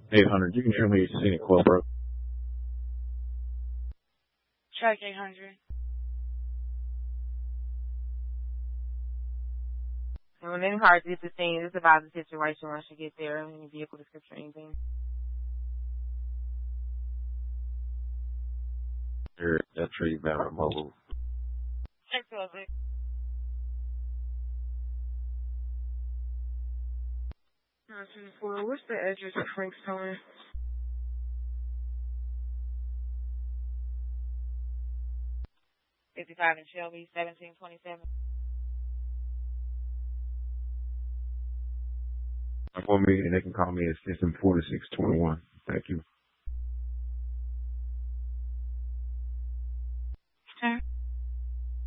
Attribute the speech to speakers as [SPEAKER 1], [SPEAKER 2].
[SPEAKER 1] 800. You can show me your scenic quote, bro.
[SPEAKER 2] Truck 800.
[SPEAKER 3] And when any car gets the scene, it's about the situation once you get there, any vehicle description, anything.
[SPEAKER 1] That tree valid mobile.
[SPEAKER 2] Excellent.
[SPEAKER 3] What's the address of Frank's Towing?
[SPEAKER 2] '55 and Shelby, 1727.
[SPEAKER 1] For me, and they can call me at 64621. Thank you.